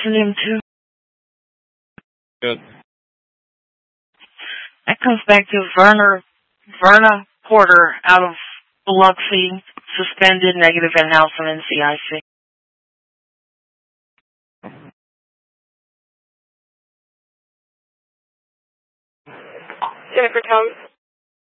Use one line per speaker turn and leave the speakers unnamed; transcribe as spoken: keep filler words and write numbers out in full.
afternoon, too.
Good.
That comes back to Verna, Verna Porter out of Biloxi, suspended, negative in-house and N C I C.
Jennifer Thomas.